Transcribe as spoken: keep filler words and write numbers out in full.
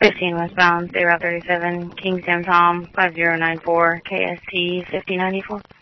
fifteen westbound, State Route thirty-seven, King Sam Tom, five zero nine four, K S T fifty ninety-four.